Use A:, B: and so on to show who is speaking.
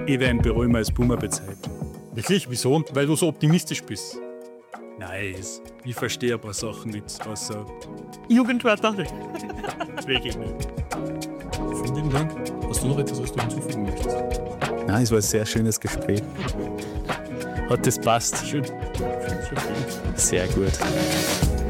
A: Ich werde ihn bei allem als Boomer bezeichnen.
B: Wirklich? Wieso? Weil du so optimistisch bist.
A: Nice. Ich verstehe ein paar Sachen nicht, außer
B: Jugendwörter.
A: wirklich nicht.
B: Vielen Dank. Hast du noch etwas, was du hinzufügen möchtest?
A: Nein, es war ein sehr schönes Gespräch. Hat das passt?
B: Schön.
A: Sehr gut.